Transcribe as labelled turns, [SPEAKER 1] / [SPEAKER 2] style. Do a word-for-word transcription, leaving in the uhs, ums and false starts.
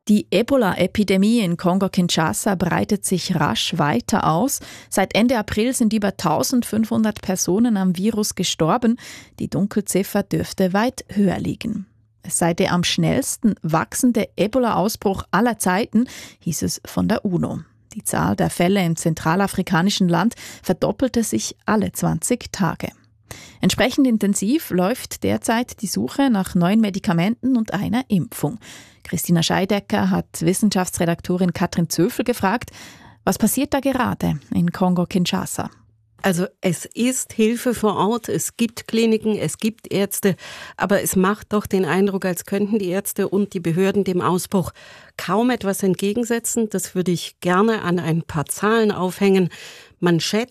[SPEAKER 1] Die Ebola-Epidemie in Kongo-Kinshasa breitet sich rasch weiter aus. Seit Ende April sind über eintausendfünfhundert Personen am Virus gestorben. Die Dunkelziffer dürfte weit höher liegen. Es sei der am schnellsten wachsende Ebola-Ausbruch aller Zeiten, hieß es von der UNO. Die Zahl der Fälle im zentralafrikanischen Land verdoppelte sich alle zwanzig Tage. Entsprechend intensiv läuft derzeit die Suche nach neuen Medikamenten und einer Impfung. Christina Scheidecker hat Wissenschaftsredaktorin Katrin Zöfel gefragt, was passiert da gerade in Kongo-Kinshasa?
[SPEAKER 2] Also es ist Hilfe vor Ort, es gibt Kliniken, es gibt Ärzte, aber es macht doch den Eindruck, als könnten die Ärzte und die Behörden dem Ausbruch kaum etwas entgegensetzen. Das würde ich gerne an ein paar Zahlen aufhängen. Man schätzt,